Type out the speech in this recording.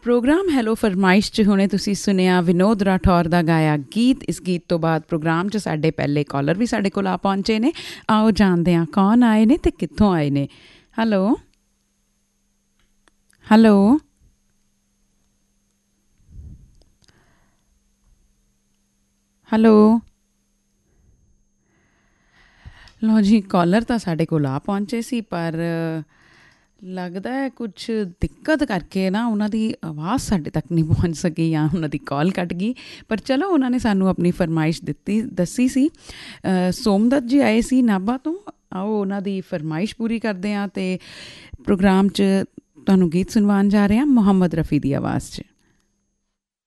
Programme hello ਫਰਮਾਇਸ਼ 'ਚ ਹੁਣੇ ਤੁਸੀਂ ਸੁਣਿਆ ਵਿਨੋਦ ਰਾਠੌਰ ਦਾ ਗਾਇਆ ਗੀਤ। ਇਸ ਗੀਤ ਤੋਂ ਬਾਅਦ ਪ੍ਰੋਗਰਾਮ 'ਚ ਸਾਡੇ ਪਹਿਲੇ ਕਾਲਰ ਵੀ ਸਾਡੇ ਕੋਲ ਆ ਪਹੁੰਚੇ ਨੇ। ਆਓ ਜਾਣਦੇ ਹਾਂ ਕੌਣ ਆਏ ਨੇ ਅਤੇ ਕਿੱਥੋਂ ਆਏ ਨੇ। Hello hello hello. ਲਓ ਜੀ, ਕਾਲਰ ਤਾਂ ਸਾਡੇ ਕੋਲ ਆ ਪਹੁੰਚੇ ਸੀ, ਪਰ ਲੱਗਦਾ ਹੈ ਕੁਛ ਦਿੱਕਤ ਕਰਕੇ ਨਾ ਉਹਨਾਂ ਦੀ ਆਵਾਜ਼ ਸਾਡੇ ਤੱਕ ਨਹੀਂ ਪਹੁੰਚ ਸਕੀ ਜਾਂ ਉਹਨਾਂ ਦੀ ਕਾਲ ਕੱਟ ਗਈ। ਪਰ ਚਲੋ, ਉਹਨਾਂ ਨੇ ਸਾਨੂੰ ਆਪਣੀ ਫਰਮਾਇਸ਼ ਦੱਸੀ ਸੀ। ਸੋਮਦੱਤ ਜੀ ਆਏ ਸੀ ਨਾਭਾ ਤੋਂ। ਆਓ ਉਹਨਾਂ ਦੀ ਫਰਮਾਇਸ਼ ਪੂਰੀ ਕਰਦੇ ਹਾਂ ਅਤੇ ਪ੍ਰੋਗਰਾਮ 'ਚ ਤੁਹਾਨੂੰ ਗੀਤ ਸੁਣਵਾਉਣ ਜਾ ਰਹੇ ਹਾਂ ਮੁਹੰਮਦ ਰਫੀ ਦੀ ਆਵਾਜ਼ 'ਚ।